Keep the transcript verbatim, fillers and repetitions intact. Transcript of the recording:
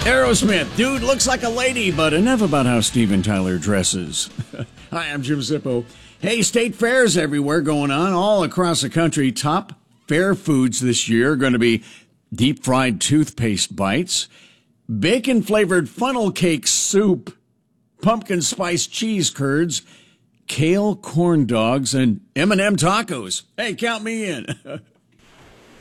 Aerosmith, dude looks like a lady, but enough about how Steven Tyler dresses. Hi, I'm Jim Zippo. Hey, state fairs everywhere going on all across the country. Top fair foods this year are going to be deep-fried toothpaste bites, bacon-flavored funnel cake soup, pumpkin spice cheese curds, kale corn dogs, and M and M tacos. Hey, count me in.